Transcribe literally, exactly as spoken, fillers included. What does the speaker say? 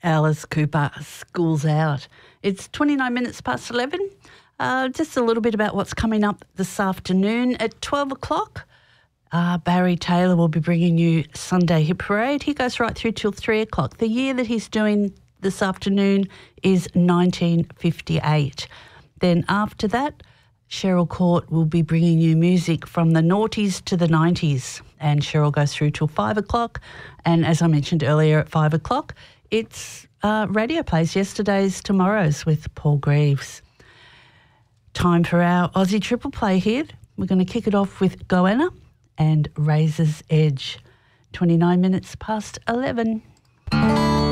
Alice Cooper, School's Out. It's twenty-nine minutes past eleven. Uh, just a little bit about what's coming up this afternoon. At twelve o'clock, uh, Barry Taylor will be bringing you Sunday Hit Parade. He goes right through till three o'clock. The year that he's doing this afternoon is nineteen fifty-eight. Then after that, Cheryl Court will be bringing you music from the noughties to the nineties, and Cheryl goes through till five o'clock. And as I mentioned earlier, at five o'clock, it's uh, radio plays Yesterday's Tomorrow's with Paul Greaves. Time for our Aussie Triple Play here. We're going to kick it off with Goanna and Razor's Edge. twenty-nine minutes past eleven.